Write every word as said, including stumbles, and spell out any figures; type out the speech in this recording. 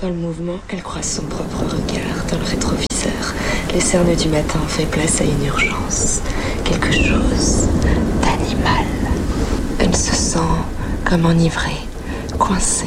Dans le mouvement, elle croise son propre regard dans le rétroviseur. Les cernes du matin ont fait place à une urgence. Quelque chose d'animal. Elle se sent comme enivrée, coincée.